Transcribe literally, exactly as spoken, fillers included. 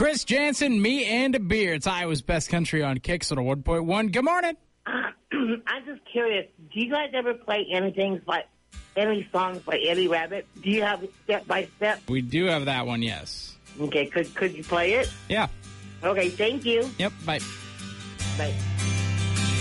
Chris Jansen, Me and a Beer. It's Iowa's Best Country on Kicks on a one point one. Good morning. Uh, I'm just curious. Do you guys ever play anything by any songs by Eddie Rabbit? Do you have Step by Step? We do have that one, yes. Okay, could could you play it? Yeah. Okay, thank you. Yep, bye. Bye.